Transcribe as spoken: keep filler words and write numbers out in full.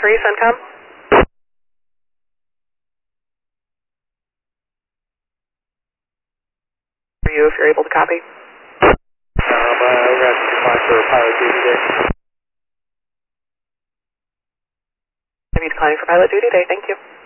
three, CENTCOM. For you, if you're able to copy. Um, uh, we're going to have to decline for pilot duty today. Have you declining for pilot duty today? Thank you.